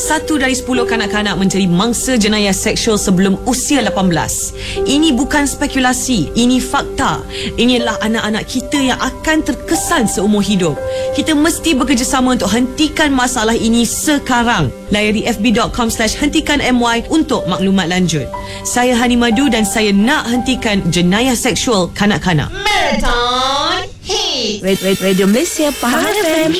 1 dari 10 kanak-kanak menjadi mangsa jenayah seksual sebelum usia 18. Ini bukan spekulasi, ini fakta. Ini adalah anak-anak kita yang akan terkesan seumur hidup. Kita mesti bekerjasama untuk hentikan masalah ini sekarang. Layari fb.com/hentikanmy untuk maklumat lanjut. Saya Hani Madu dan saya nak hentikan jenayah seksual kanak-kanak. Marathon Hit Radio Malaysia Pahang FM.